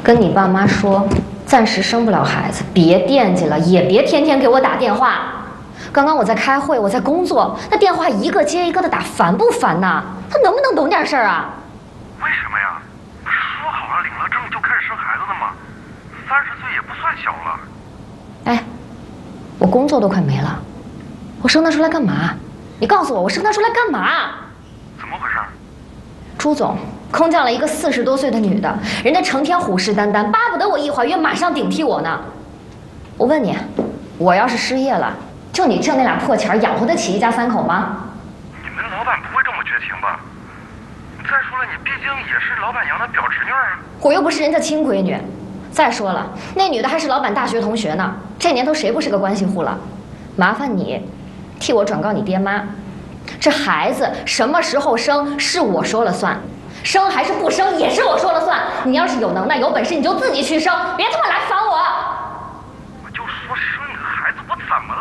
跟你爸妈说，暂时生不了孩子，别惦记了，也别天天给我打电话。刚刚我在开会，我在工作，那电话一个接一个的打，烦不烦呐？他能不能懂点事儿啊？ 为什么呀？说好了领了证就开始生孩子的嘛，30岁也不算小了。 哎，我工作都快没了，我生他出来干嘛？你告诉我，我生他出来干嘛？ 怎么回事？ 朱总空降了一个40多岁的女的，人家成天虎视眈眈，巴不得我一怀孕马上顶替我呢。我问你，我要是失业了，就你挣那俩破钱，养活得起一家3口吗？ 你们老板不会这么绝情吧？再说了，你毕竟也是老板娘的表侄女啊。 我又不是人家亲闺女。再说了，那女的还是老板大学同学呢，这年头谁不是个关系户了？麻烦你替我转告你爹妈，这孩子什么时候生是我说了算，生还是不生也是我说了算。你要是有能耐有本事，你就自己去生，别他妈来烦我。 我就说生你个孩子，我怎么了？